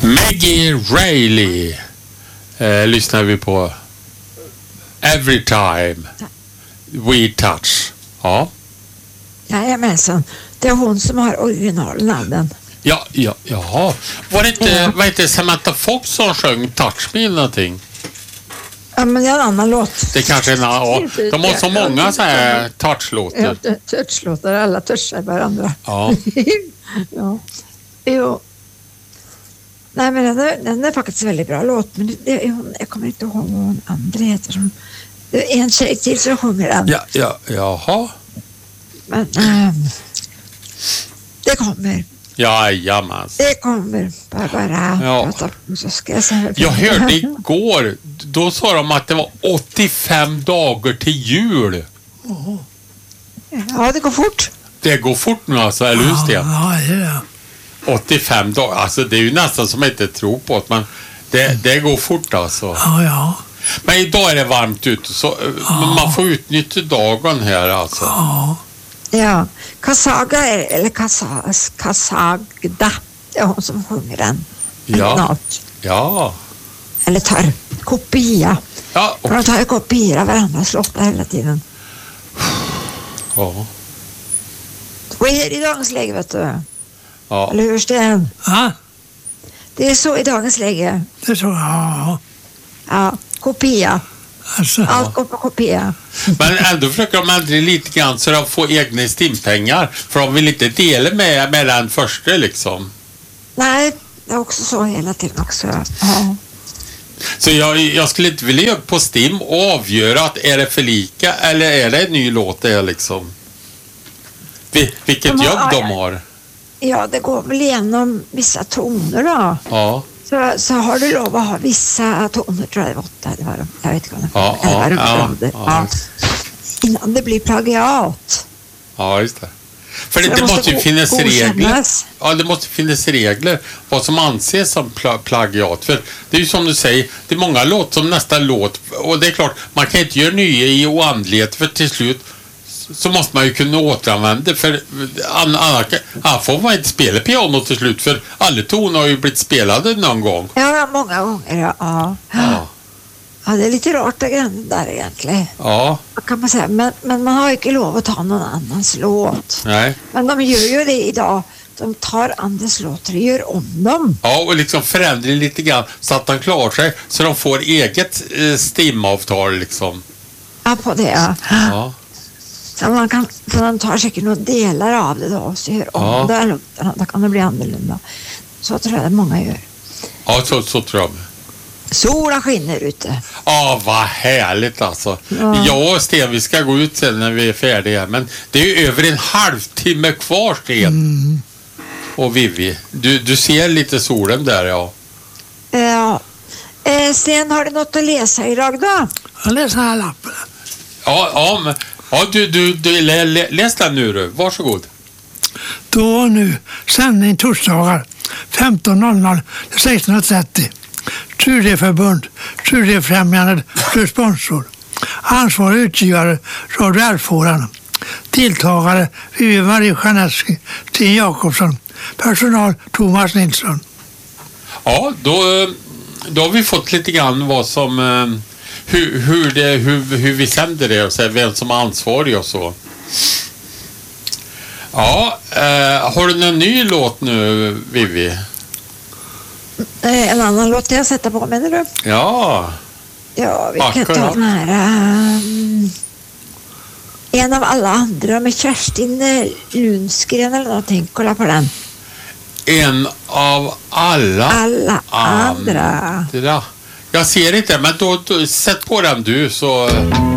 Maggie Reilly lyssnar vi på. Every time we touch. Ja. Jajamensan. Det är hon som har originalnamnen. Jaha. Var det inte, vad heter Samantha Fox som sjöng Touch Me eller någonting? Ja, men det är en annan låt. Det kanske är en annan. De har så många så här touchlåtar. Ja, touchlåtar. Alla touchar varandra. Ja. Ja. Jo. Nej, men den är faktiskt väldigt bra låt. Men jag kommer inte ihåg vad hon andra heter. Det är en tjej till som sjunger den. Jaha. Men det kommer. Jajamän. Det kommer. Bara prata. Så ska jag säga. Jag hörde igår, då sa de att det var 85 dagar till jul. Ja, det går fort. Det går fort nu alltså, eller hur Sten? Ja, det är det. 85 dagar, alltså det är ju nästan som jag inte tror på det, men det går fort alltså. Ja. Men idag är det varmt ute, så man får utnyttja dagen här alltså. Ja, Kasaga eller Kasagda, det är hon som sjunger den. Ja. Eller tar kopia. Ja. För de tar ju kopior av varandras låtar hela tiden. Ja. Och i dagens läge, vet du. Ja. Eller hur, Sten? Ja. Det är så i dagens läge. Det är så, ja. Ja, kopia. Alltså. Allt går på kopia. Men ändå försöker de aldrig lite grann så de får egna stimpengar. För de vill inte dela med den första liksom. Nej, det är också så hela tiden också. Ja. Så jag skulle inte vilja göra på Stim och avgöra att är det för lika eller är det en ny låt det är liksom. Vilket jobb de har. Ja, det går väl igenom vissa toner då. Ja. Så har du lov att ha vissa toner, tror jag det var 8, det var de. Jag vet inte vad det var. Innan det blir plagiat. Ja, just det. För det måste ju finnas regler. Ja, det måste finnas regler vad som anses som plagiat. För det är ju som du säger, det är många låt som nästa låt, och det är klart, man kan inte göra nya i oandlighet, för till slut så måste man ju kunna återanvända, för annars får man inte spela piano till slut, för alla toner har ju blivit spelade någon gång. Ja, många gånger, ja. Ja, det är lite rart det där egentligen. Ja. Kan man säga. Men man har ju inte lov att ta någon annans låt. Nej. Men de gör ju det idag. De tar andras låtar och gör om dem. Ja, och liksom förändrar lite grann så att de klarar sig, så de får eget stimavtal liksom. Ja, på det, ja. Så man tar säkert några delar av det då och så gör om det låtarna. Då kan det bli annorlunda. Så tror jag att många gör. Ja, så tror jag. Solen skiner ute. Ja, vad härligt alltså. Ja, Sten, vi ska gå ut sen när vi är färdiga. Men det är ju över en halvtimme kvar, Sten. Och Vivi, du ser lite solen där, ja. Ja. Sten, har du något att läsa idag då? Jag läser här lappen. Ja, du läs den nu du. Varsågod. Då och nu, sändning torsdagar 15.00 till 16.30. Studieförbund, Studiefrämjandet plus sponsor. Ansvarig utgivare, Radio R-foran. Deltagare, Vivi Marie Janeski, Sten Jakobsson. Personal, Thomas Nilsson. Ja, då har vi fått lite grann vad som hur vi sänder det och så, vem som är ansvarig och så. Ja, har du någon ny låt nu, Vivi? En annan låt jag sätta på, menar du? Ja. Ja, vi kan ta den här. En av alla andra med Kerstin Lundskren eller någonting. Kolla på den. En av alla andra. Jag ser inte, men då sätt på den du så...